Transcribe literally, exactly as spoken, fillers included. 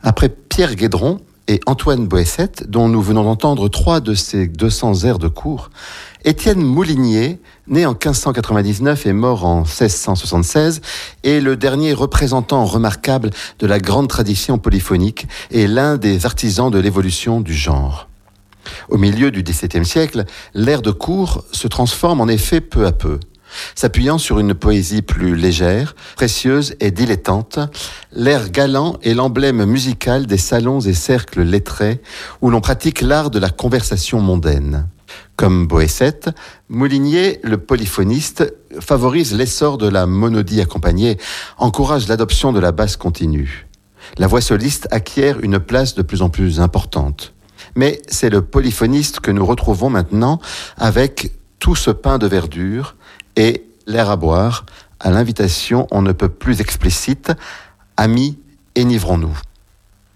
Après Pierre Guédron et Antoine Boessette, dont nous venons d'entendre trois de ses deux cents airs de cour, Étienne Moulinier, né en quinze cent quatre-vingt-dix-neuf et mort en seize cent soixante-seize, est le dernier représentant remarquable de la grande tradition polyphonique et l'un des artisans de l'évolution du genre. Au milieu du dix-septième siècle, l'air de cour se transforme en effet peu à peu. S'appuyant sur une poésie plus légère, précieuse et dilettante, l'air galant est l'emblème musical des salons et cercles lettrés où l'on pratique l'art de la conversation mondaine. Comme Boessette, Moulinier, le polyphoniste, favorise l'essor de la monodie accompagnée, encourage l'adoption de la basse continue. La voix soliste acquiert une place de plus en plus importante. Mais c'est le polyphoniste que nous retrouvons maintenant avec Tout ce pain de verdure et L'air à boire, à l'invitation on ne peut plus explicite, amis, énivrons-nous.